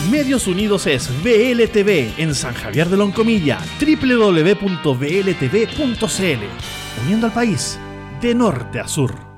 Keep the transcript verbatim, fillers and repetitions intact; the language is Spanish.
Medios Unidos es V L T V en San Javier de Loncomilla, doble u doble u doble u punto v l t v punto c l, uniendo al país de norte a sur.